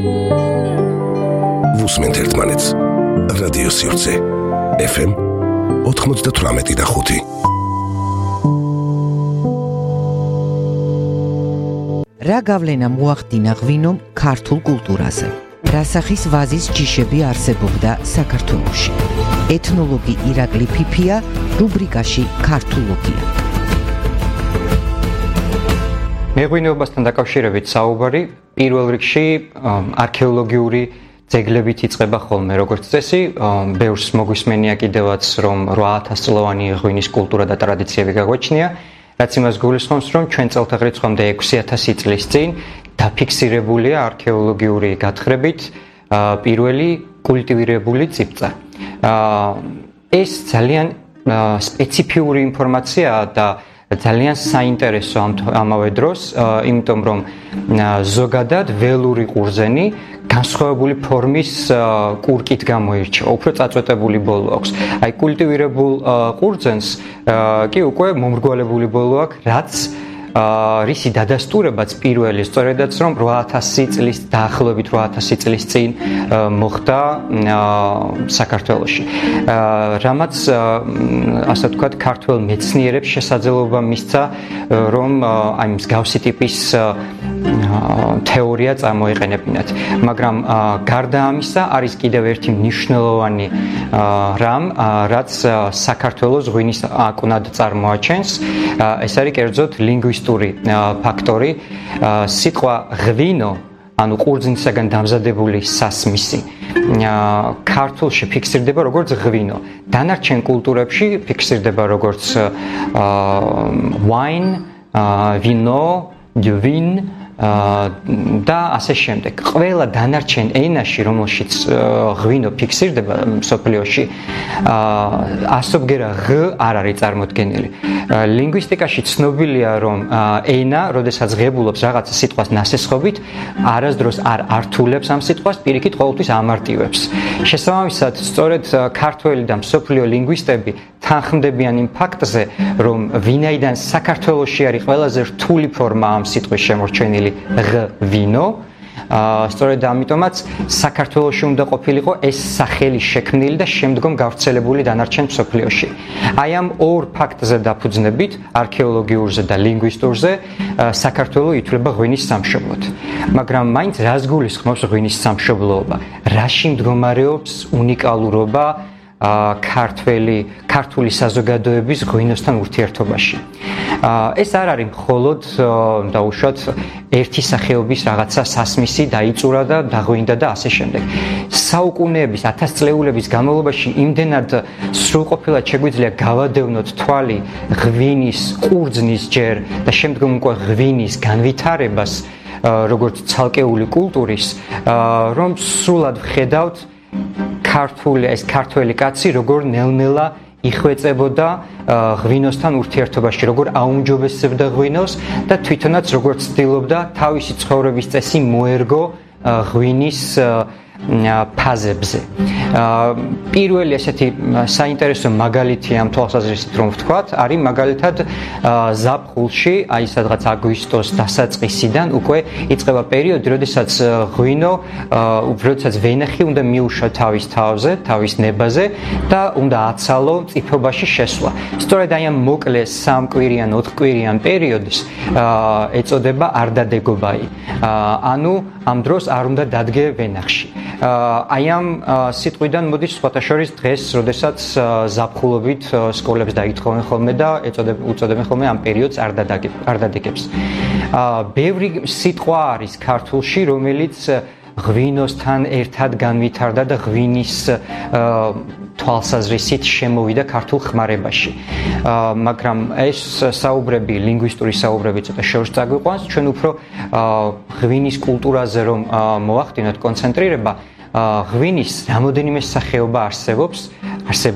ვუსმენთ ერთმანეთს. რადიო სივრცე FM 98.5. რა გავლენა მოახდინა ღვინომ ქართულ კულტურაზე? რა სახის ვაზის ჯიშები არსებობდა საქართველოში? ეთნოლოგი ირაკლი ფიფია რუბრიკაში ქართულოგია. მეღვინეობასთან დაკავშირებით საუბარი პირველ რიგში არქეოლოგიური ძეგლებით იწყება ხოლმე, როგორც წესი, ბევრს მოგვისმენია კიდევაც, რომ 8000 წლოვანი ღვინის კულტურა და ტრადიციები გაგვაჩნია, რაც იმას გულისხმობს, რომ ჩვენ წელთაღრიცხვამდე 6000 წლის წინ დაფიქსირებულია არქეოლოგიური გათხრებით პირველი კულტივირებული წიფწა. ეს ძალიან სპეციფიური ინფორმაციაა და ძალიან საინტერესო ამავე დროს, იმიტომ რომ ზოგადად ველური ყურძენი განსხვავებული ფორმის კურკით გამოირჩევა, უფრო წაწვეტებული ბოლო აქვს. აი კულტივირებულ ყურძენს კი უკვე მომრგვალებული ბოლო აქვს, რაც რისი დადასტურებაც პირველი სწორედაც რომ 8000 წლის დაახლოებით 8000 წლის წინ მოხდა საქართველოში. რამაც ასე ვთქვათ, ქართველ მეცნიერებს შესაძლებლობა მისცა, რომ აი მსგავსი ტიპის თეორია წარმოეყენებინათ. მაგრამ გარდა ამისა, არის კიდევ ერთი მნიშვნელოვანი რამ, რაც საქართველოს ღვინის აკვნად წარმოაჩენს. ეს არის კერძოდ ლინგვისტური ფაქტორი. სიტყვა ღვინო, ანუ ყურძნისაგან დამზადებული სასმისი, ქართულში ფიქსირდება როგორც ღვინო. დანარჩენ კულტურებში ფიქსირდება როგორც wine, vino, vin და ასე შემდეგ. ყველა დანარჩენ ენაში, რომელშიც ღვინო ფიქსირდება მსოფლიოში, ასობგერა ღ არ არის წარმოდგენილი. ლინგვისტიკაში ცნობილია, რომ ენა, როდესაც ღებულობს რაღაცა სიტყვას ნასესხობით, არასდროს არ ართულებს ამ სიტყვას, პირიქით ყოველთვის ამარტივებს. შესაბამისად, სწორედ ქართველი და მსოფლიო ლინგვისტები თანხმდებიან იმ ფაქტზე, რომ ვინაიდან საქართველოში არის ყველაზე რთული ფორმა ამ სიტყვის შემორჩენილი ღვინო, სწორედ ამიტომაც საქართველოში უნდა ყოფილიყო ეს სახელი შექმნილი და შემდგომ გავრცელებული დანარჩენ მსოფლიოში. აი ამ ორ ფაქტზე დაფუძნებით, არქეოლოგიურზე და ლინგვისტურზე, საქართველო ითვლება ღვინის სამშობლოდ. მაგრამ მაინც რას გულისხმობს ღვინის სამშობლოობა? რაში მდგომარეობს უნიკალურობა ქართული საზოგადოების ღვინოსთან ურთიერთობაში? ეს არ არის მხოლოდ დაუშვათ ერთი სახეობის რაღაცა სასმისი დაიწურა და დაღვინდა და ასე შემდეგ. საუკუნეების, 1000 წლეულების განმავლობაში იმდენად სრულყოფილად შეგვიძლია გავადევნოთ თვალი ღვინის, ყურძნის ჯერ და შემდგომ უკვე ღვინის განვითარებას, როგორც ცალკეული კულტურის, რომ სრულად ვხედავთ ქართველი კაცი როგორ ნელ-ნელა იხვეწებოდა ღვინოსთან ურთიერთობაში, როგორ აუმჯობესებდა ღვინოს და თვითონაც როგორ ცდილობდა თავისი ცხოვრების წესი მოერგო ღვინის ფაზებზე. პირველი ესეთი საინტერესო მაგალითი ამ თვალსაზრისით რომ ვთქვათ, არის მაგალითად ზაფხულში, აი სადღაც აგვისტოს დასაწყისიდან უკვე იწყება პერიოდი, როდესაც ღვინო, როდესაც ვენახი უნდა მიუშვა თავის თავზე, თავის ნებაზე და უნდა აცალო წიფობაში შესვლა. სწორედ აი ამ მოკლე 3 კვირიან, 4 კვირიან პერიოდს ეწოდება არდადეგობაი. ანუ ამ დროს არ უნდა დადგე ვენახში. აი ამ სიტყვიდან მოდის სხვათა შორის დღეს, როდესაც ზაფხულობით სკოლებს დაითხოვენ ხოლმე და უწოდებენ ხოლმე ამ პერიოდს არდადეგებს. ბევრი სიტყვა არის ქართულში, რომელიც ღვინოსთან ერთად განვითარდა და ღვინის თვალსაზრისით შემოვიდა ქართულ ხმარებაში. მაგრამ ეს საუბრები, ლინგვისტური საუბრები ცოტა შორს წაგვიყვანს, ჩვენ უფრო ღვინის კულტურაზე რომ მოვახდინოთ კონცენტრირება, ღვინის რამოდენიმე სახეობა არსებობს